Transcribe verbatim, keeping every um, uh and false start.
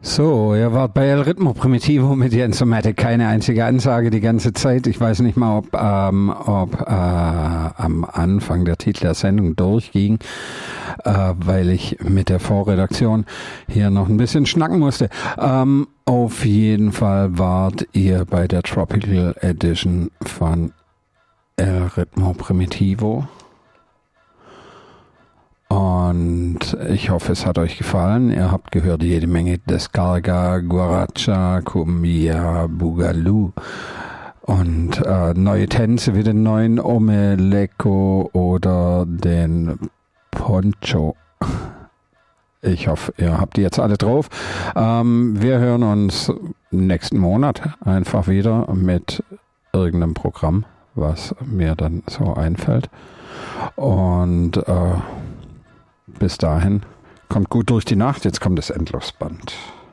So, ihr wart bei El Ritmo Primitivo mit Jens Somatic. Keine einzige Ansage die ganze Zeit. Ich weiß nicht mal, ob, ähm, ob äh, am Anfang der Titel der Sendung durchging, äh, weil ich mit der Vorredaktion hier noch ein bisschen schnacken musste. Ähm, auf jeden Fall wart ihr bei der Tropical Edition von El Ritmo Primitivo. Und ich hoffe, es hat euch gefallen. Ihr habt gehört jede Menge Descarga, Guaracha, Cumbia, Boogaloo und äh, neue Tänze wie den neuen Omeleco oder den Poncho. Ich hoffe, ihr habt die jetzt alle drauf. Ähm, wir hören uns nächsten Monat einfach wieder mit irgendeinem Programm, was mir dann so einfällt. Und äh, bis dahin, kommt gut durch die Nacht. Jetzt kommt das Endlosband.